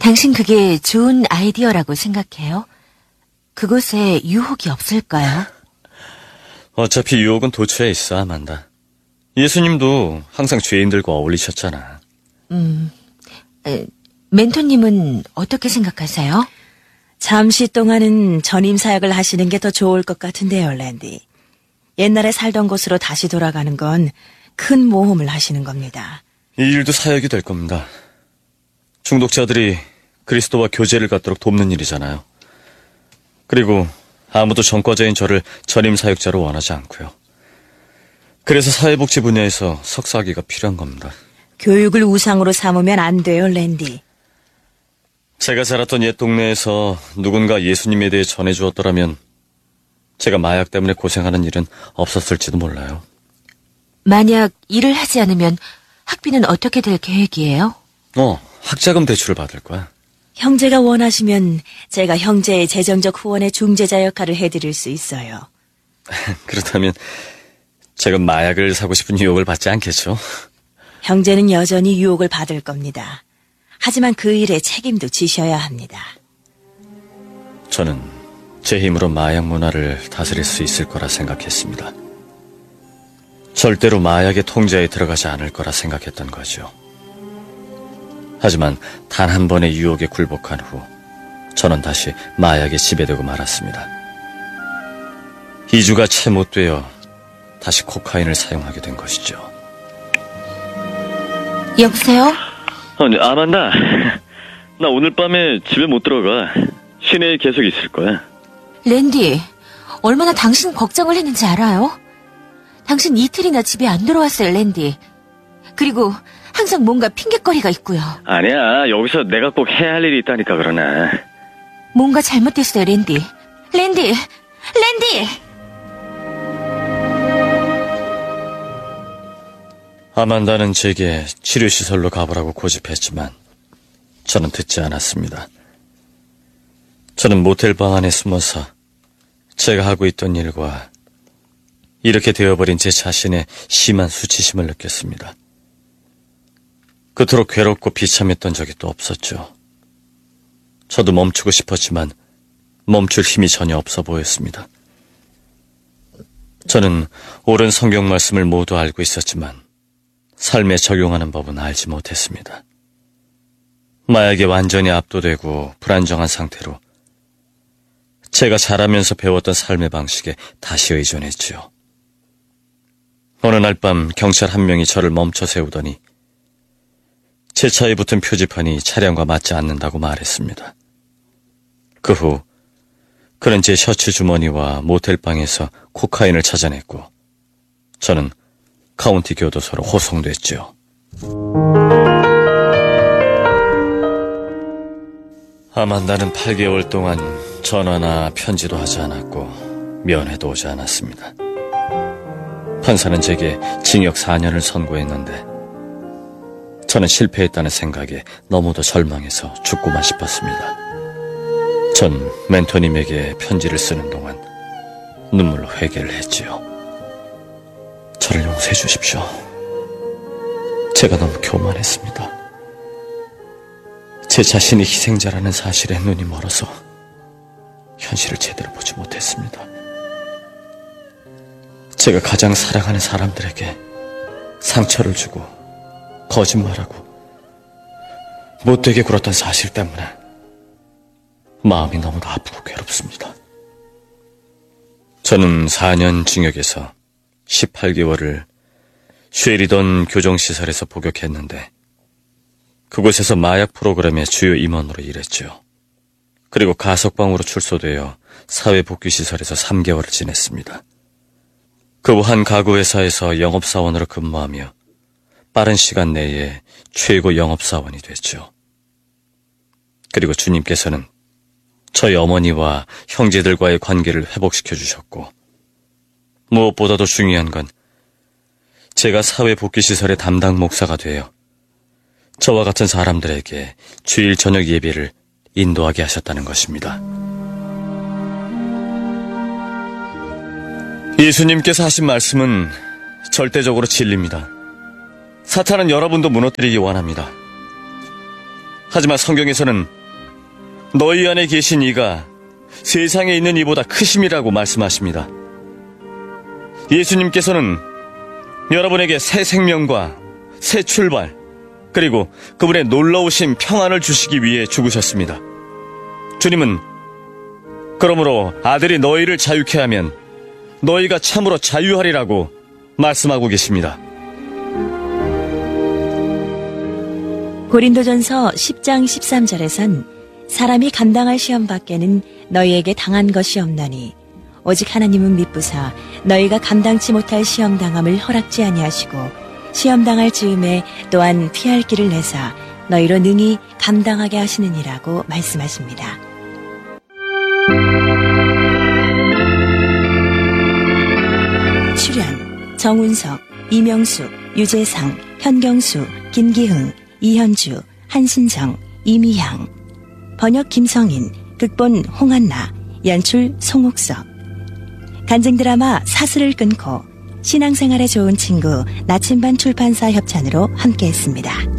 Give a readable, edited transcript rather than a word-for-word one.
당신 그게 좋은 아이디어라고 생각해요? 그곳에 유혹이 없을까요? 어차피 유혹은 도처에 있어, 아만다. 예수님도 항상 죄인들과 어울리셨잖아. 멘토님은 어떻게 생각하세요? 잠시 동안은 전임 사역을 하시는 게 더 좋을 것 같은데요, 랜디. 옛날에 살던 곳으로 다시 돌아가는 건 큰 모험을 하시는 겁니다. 이 일도 사역이 될 겁니다. 중독자들이 그리스도와 교제를 갖도록 돕는 일이잖아요. 그리고 아무도 전과자인 저를 전임 사역자로 원하지 않고요. 그래서 사회복지 분야에서 석사학위가 필요한 겁니다. 교육을 우상으로 삼으면 안 돼요, 랜디. 제가 자랐던 옛 동네에서 누군가 예수님에 대해 전해주었더라면 제가 마약 때문에 고생하는 일은 없었을지도 몰라요. 만약 일을 하지 않으면 학비는 어떻게 될 계획이에요? 학자금 대출을 받을 거야. 형제가 원하시면 제가 형제의 재정적 후원의 중재자 역할을 해드릴 수 있어요. 그렇다면 제가 마약을 사고 싶은 유혹을 받지 않겠죠? 형제는 여전히 유혹을 받을 겁니다. 하지만 그 일에 책임도 지셔야 합니다. 저는 제 힘으로 마약 문화를 다스릴 수 있을 거라 생각했습니다. 절대로 마약의 통제에 들어가지 않을 거라 생각했던 거죠. 하지만 단 한 번의 유혹에 굴복한 후 저는 다시 마약에 지배되고 말았습니다. 2주가 채 못 되어 다시 코카인을 사용하게 된 것이죠. 여보세요? 아만다. 나 오늘 밤에 집에 못 들어가. 시내에 계속 있을 거야. 랜디, 얼마나 당신 걱정을 했는지 알아요? 당신 이틀이나 집에 안 들어왔어요, 랜디. 그리고 항상 뭔가 핑곗거리가 있고요. 아니야, 여기서 내가 꼭 해야 할 일이 있다니까 그러나. 뭔가 잘못됐어요, 랜디. 랜디! 아만다는 제게 치료시설로 가보라고 고집했지만 저는 듣지 않았습니다. 저는 모텔 방 안에 숨어서 제가 하고 있던 일과 이렇게 되어버린 제 자신의 심한 수치심을 느꼈습니다. 그토록 괴롭고 비참했던 적이 또 없었죠. 저도 멈추고 싶었지만 멈출 힘이 전혀 없어 보였습니다. 저는 옳은 성경 말씀을 모두 알고 있었지만 삶에 적용하는 법은 알지 못했습니다. 마약에 완전히 압도되고 불안정한 상태로 제가 자라면서 배웠던 삶의 방식에 다시 의존했지요. 어느 날 밤 경찰 한 명이 저를 멈춰 세우더니 제 차에 붙은 표지판이 차량과 맞지 않는다고 말했습니다. 그 후 그는 제 셔츠 주머니와 모텔방에서 코카인을 찾아냈고 저는 카운티 교도소로 호송됐죠. 아만다는 8개월 동안 전화나 편지도 하지 않았고 면회도 오지 않았습니다. 판사는 제게 징역 4년을 선고했는데 저는 실패했다는 생각에 너무도 절망해서 죽고만 싶었습니다. 전 멘토님에게 편지를 쓰는 동안 눈물로 회개를 했지요. 저를 용서해 주십시오. 제가 너무 교만했습니다. 제 자신이 희생자라는 사실에 눈이 멀어서 현실을 제대로 보지 못했습니다. 제가 가장 사랑하는 사람들에게 상처를 주고 거짓말하고 못되게 굴었던 사실 때문에 마음이 너무도 아프고 괴롭습니다. 저는 4년 징역에서 18개월을 쉐리던 교정시설에서 복역했는데 그곳에서 마약 프로그램의 주요 임원으로 일했죠. 그리고 가석방으로 출소되어 사회복귀시설에서 3개월을 지냈습니다. 그 후 한 가구회사에서 영업사원으로 근무하며 빠른 시간 내에 최고 영업사원이 됐죠. 그리고 주님께서는 저희 어머니와 형제들과의 관계를 회복시켜 주셨고 무엇보다도 중요한 건 제가 사회복귀시설의 담당 목사가 되어 저와 같은 사람들에게 주일 저녁 예배를 인도하게 하셨다는 것입니다. 예수님께서 하신 말씀은 절대적으로 진리입니다. 사탄은 여러분도 무너뜨리기 원합니다. 하지만 성경에서는 너희 안에 계신 이가 세상에 있는 이보다 크심이라고 말씀하십니다. 예수님께서는 여러분에게 새 생명과 새 출발, 그리고 그분의 놀라우신 평안을 주시기 위해 죽으셨습니다. 주님은 그러므로 아들이 너희를 자유케 하면 너희가 참으로 자유하리라고 말씀하고 계십니다. 고린도전서 10장 13절에선 사람이 감당할 시험 밖에는 너희에게 당한 것이 없나니 오직 하나님은 미쁘사 너희가 감당치 못할 시험 당함을 허락지 아니하시고 시험 당할 즈음에 또한 피할 길을 내사 너희로 능히 감당하게 하시느니라고 말씀하십니다. 출연 정운석, 이명숙, 유재상, 현경수, 김기흥, 이현주, 한신정, 이미향. 번역 김성인, 극본 홍한나, 연출 송옥석. 간증 드라마 사슬을 끊고 신앙생활에 좋은 친구 나침반 출판사 협찬으로 함께했습니다.